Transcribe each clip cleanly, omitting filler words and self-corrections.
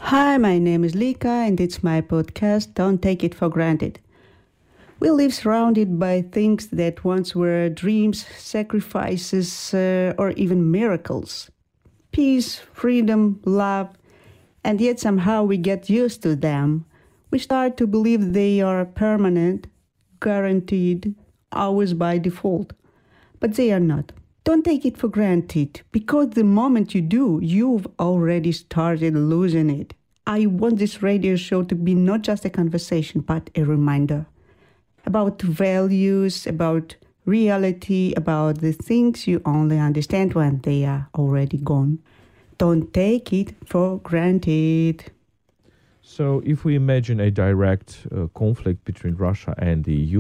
Hi, my name is Lika and it's my podcast, Don't Take It for Granted. We live surrounded by things that once were dreams, sacrifices, or even miracles. Peace, freedom, love, and yet somehow we get used to them. We start to believe they are permanent, guaranteed, always by default. But they are not. Don't take it for granted, because the moment you do, you've already started losing it. I want this radio show to be not just a conversation, but a reminder about values, about reality, about the things you only understand when they are already gone. Don't take it for granted. So if we imagine a direct conflict between Russia and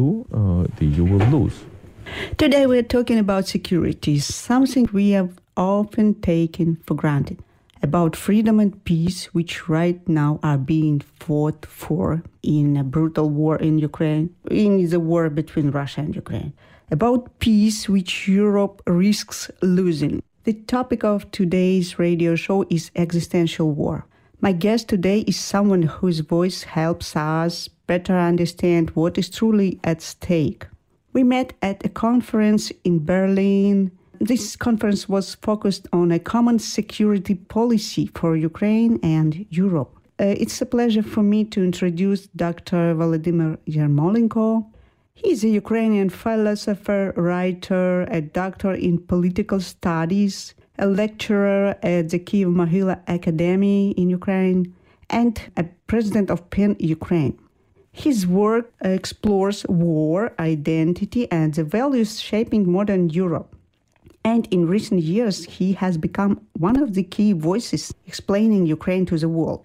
the EU will lose. Today we're talking about security, something we have often taken for granted. About freedom and peace, which right now are being fought for in a brutal war in Ukraine, in the war between Russia and Ukraine. About peace, which Europe risks losing. The topic of today's radio show is existential war. My guest today is someone whose voice helps us better understand what is truly at stake. We met at a conference in Berlin. This conference was focused on a common security policy for Ukraine and Europe. It's a pleasure for me to introduce Dr. Volodymyr Yermolenko. He is a Ukrainian philosopher, writer, a doctor in political studies, a lecturer at the Kyiv-Mohyla Academy in Ukraine, and a president of PEN Ukraine. His work explores war, identity, and the values shaping modern Europe. And in recent years, he has become one of the key voices explaining Ukraine to the world.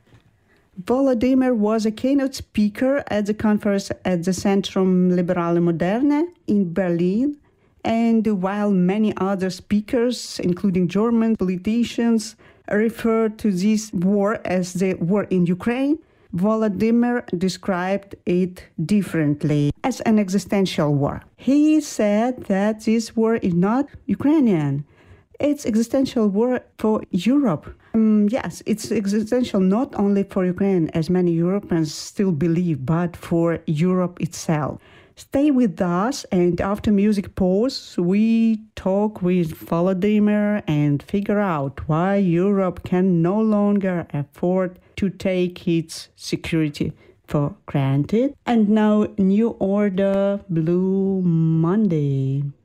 Volodymyr was a keynote speaker at the conference at the Centrum Liberale Moderne in Berlin. And while many other speakers, including German politicians, refer to this war as the war in Ukraine, Volodymyr described it differently, as an existential war. He said that this war is not Ukrainian. It's existential war for Europe. Yes, it's existential not only for Ukraine, as many Europeans still believe, but for Europe itself. Stay with us, and after music pause, we talk with Volodymyr and figure out why Europe can no longer afford to take its security for granted. And now, New Order, Blue Monday.